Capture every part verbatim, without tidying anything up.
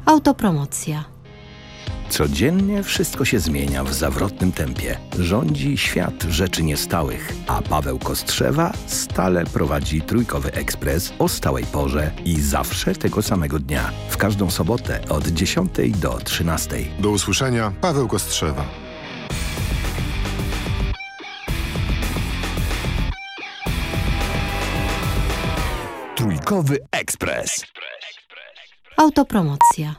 Autopromocja. Codziennie wszystko się zmienia w zawrotnym tempie. Rządzi świat rzeczy niestałych, a Paweł Kostrzewa stale prowadzi Trójkowy Ekspres o stałej porze i zawsze tego samego dnia. W każdą sobotę od dziesiątej do trzynastej. Do usłyszenia, Paweł Kostrzewa. Trójkowy Ekspres. Autopromocja.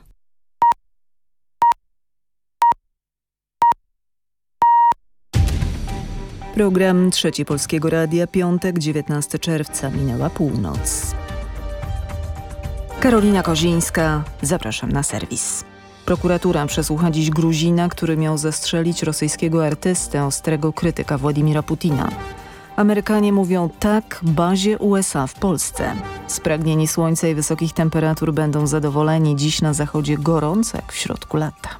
Program Trzeci Polskiego Radia, piątek, dziewiętnastego czerwca, minęła północ. Karolina Kozińska, zapraszam na serwis. Prokuratura przesłucha dziś Gruzina, który miał zastrzelić rosyjskiego artystę, ostrego krytyka Władimira Putina. Amerykanie mówią tak bazie U S A w Polsce. Spragnieni słońca i wysokich temperatur będą zadowoleni. Dziś na zachodzie gorąco jak w środku lata.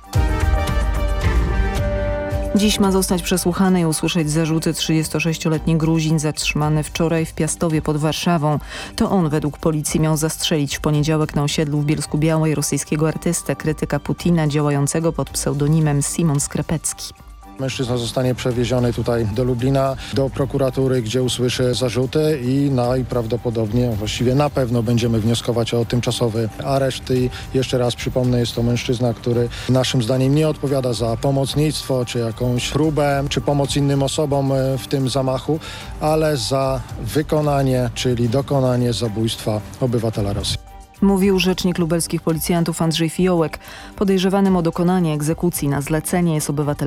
Dziś ma zostać przesłuchany i usłyszeć zarzuty trzydziestosześcioletni Gruzin zatrzymany wczoraj w Piastowie pod Warszawą. To on według policji miał zastrzelić w poniedziałek na osiedlu w Bielsku-Białej rosyjskiego artystę, krytyka Putina działającego pod pseudonimem Simon Skrepecki. Mężczyzna zostanie przewieziony tutaj do Lublina, do prokuratury, gdzie usłyszy zarzuty i najprawdopodobniej, właściwie na pewno będziemy wnioskować o tymczasowy areszt. I jeszcze raz przypomnę, jest to mężczyzna, który naszym zdaniem nie odpowiada za pomocnictwo, czy jakąś próbę, czy pomoc innym osobom w tym zamachu, ale za wykonanie, czyli dokonanie zabójstwa obywatela Rosji. Mówił rzecznik lubelskich policjantów Andrzej Fiołek. Podejrzewanym o dokonanie egzekucji na zlecenie jest obywatel